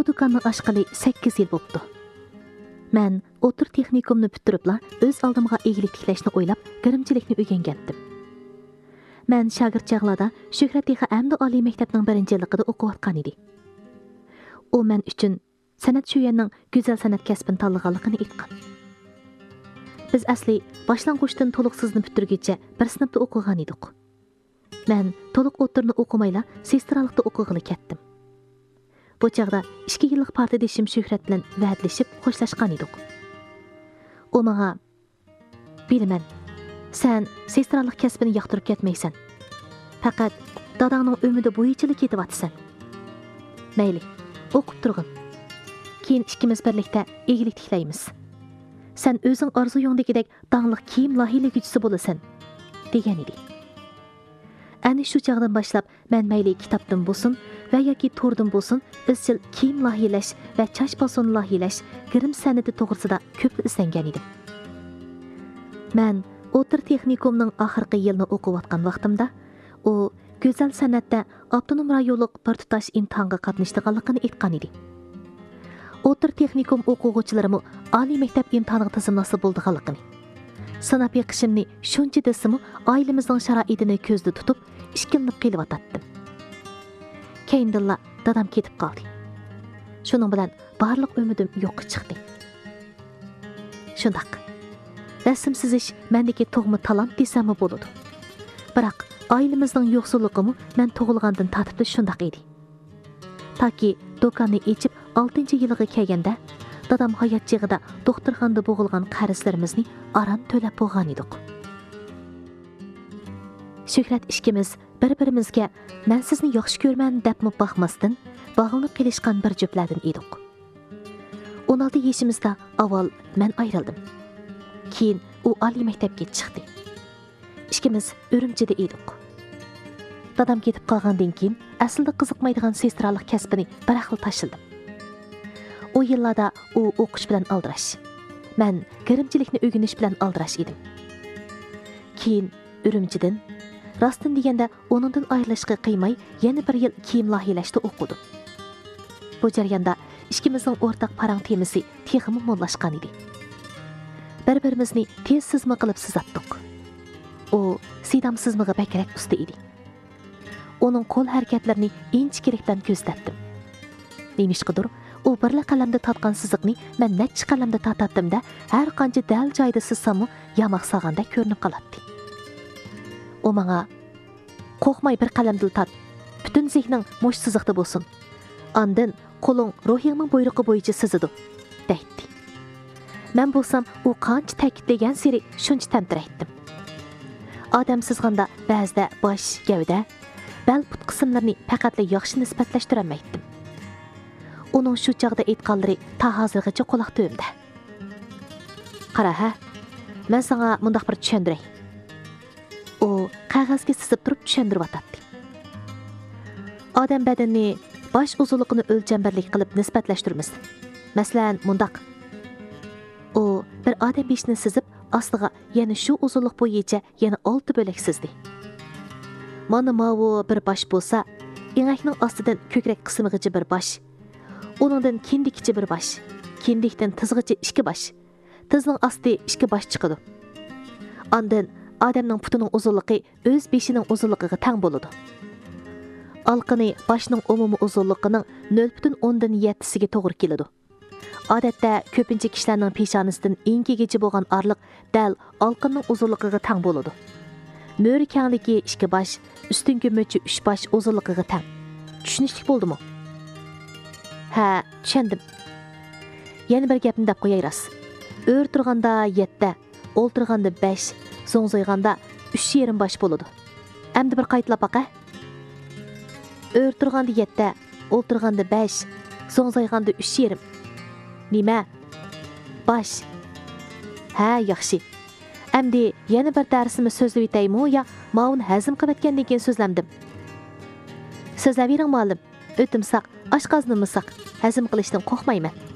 bu dükanını açqalı 8 yil bo'pti. Men o'tir texnikumni bitiribla o'z oldimga egilik tiklashni o'ylab, girimchilikni o'rgangandim. Men shagird chaqlarda Shuhrat Texa Amdi oliy maktabning 1-yilligida o'qiyotgan edi. U men uchun san'at shuyanning go'zal san'at kasbini tanlaganligini aytgan. Biz asli boshlang'uchdan to'liqsizni bitirguncha bir sinfda o'qigan edik. Men to'liq o'tirni o'qimayla sestralikda o'qig'ili ketdim. Bu chaqda 2 yillik partadeshim Shuhrat bilan va'dlashib xo'shlashgan edik. U menga "Bilaman, sen sestralik kasbini yoqtirib ketmaysan. Faqat dadangning umidi bo'yicha ketyapsan. Mayli, o'qib turg'in. Keyin ikkimiz birlikda egilik tiklaymiz. Sen o'zing orzuyingdagidek dangliq kiyim loyihalaguvchisi bo'lasan" degan edi. Ana shu chaqdan boshlab men mayli kitobdan bo'lsin va yoki to'rdan bo'lsin izchil kiyim loyihalash va chash fasoni loyihalash, girim san'ati to'g'risida ko'p izlangan edim. Men o'tir texnikumning oxirgi yilini o'qiyotgan vaqtimda u go'zal san'atda avtonom rayonlik bir tutash imtihonga qatnashganligini aytgan edi. O'tir texnikum o'quvchilarimi oliy maktab imtihoniga tizimlasa bo'lganligini, sanab yiqishimni shuncha desimi oilamizning sharoitini ko'zda tutib ishkinib qelyotdim. Keyindilla dadam ketib qoldi. Shuning bilan barliq umidim yo'qqa chiqdi. Shundaq. Rasm chizish mendagi tug'ma talant desammi bo'ladi. Biroq oilamizning yo'qsulligimi men tug'ilgandan tartib shundaq edi. Taki do'konni ochib 6-yiliga kelganda dadam hayot chig'ida doktorxonada bo'g'ilgan qarzlarimizni aran to'lab bo'lgan edik. Shuhrat ikkimiz bir-birimizga "Men sizni yaxshi ko'rman" deb boqmasdan bog'lanib qilishgan bir juftlardan edik. 16 yoshimizda avval men ayrildim. Keyin u oliy maktabga chiqdi. Ikkimiz Urumchida edik. Dadam ketib qolgandan keyin aslida qiziqmaydigan sestralik kasbini bir xil tashildim. O yillarda u o'qish bilan aldirash, men girimchilikni o'rganish bilan aldirash edim. Keyin Urumchidan rostdan deganda onundan ayrılishga qiymay yana bir yil kiyim loyihalashda o'qidim. Bu jarayonda ikkimizning o'rtaq parang temisi texmi mo'llashgan edi. Bir-birimizni tez sizma qilib sizatdik. U sidam sizmiga bakrak usta edi. Onun qo'l harakatlarini inchkilikdan ko'zlatdim. Nemishqidir, u birla qalamda tatgan siziqni men necha qalamda tatatdimda har qancha dal joyda sizsam yamoq sag'anda ko'rinib qoladi. O menga "Qo'rqmay bir qalamda tat. Butun zehning mo'sh siziqda bo'lsin. Ondan qo'ling ruhingning buyrug'i bo'yicha sizidi" deydi. Men bo'lsam u qancha ta'kidlagan sari shuncha tamtiraydim. Odam sizganda ba'zida bosh, gavda, bel put qismlarini faqatla yaxshi nisbatlashtirolmaydim. Onun shu chaqda aytganlari ta hozirgacha quloq tubimda. "Qara ha, men senga mundaq bir tushundiray." U qog'ozga sizib turib tushundiryotdi. Odam badanini bosh uzunligini o'lchambarlik qilib nisbatlashtiramiz. Masalan, mundaq. U bir odam beshini sizib, ostiga yana shu uzunlik bo'yicha yana 6 bo'lak sizdi. Mana mavu bir bosh bo'lsa, ingakning ostidan ko'krak qismigacha bir bosh, uningdan kindikicha bir bosh, kindikdan tizgacha 2 bosh, tizning osti 2 bosh chiqadi. Ondan odamning putining uzunligi o'z beshining uzunligiga teng bo'ladi. Alqini boshning umumiy uzunligining 0.7 siga to'g'ri keladi. Odatda ko'pincha kishilarning peshonasidan enkigacha bo'lgan orliq dal alqinning uzunligiga teng bo'ladi. Mo'ri kengligi 2 bosh, ustungi mo'chi 3 bosh uzunligiga teng. Tushunishlik bo'ldimi? Ha, tushundim. Yana bir gapni deb qo'yay ras. O'rtirganda 7, o'ltirganda 5, zo'ngzoyganda 3,5 bosh bo'ladi. Endi bir qaytlab baqa. O'rtirganda 7, o'ltirganda 5, zo'ngzoyganda 3,5. Nima? Bosh. Ha, yaxshi. Endi yana bir darsimi so'zlab o'taymi yo ma'un hazm qilayotgandan keyin so'zlamdim. So'zlab bering muallim. O'timsaq, oshqoznimsaq, hazm qilishdan qo'rqmayman.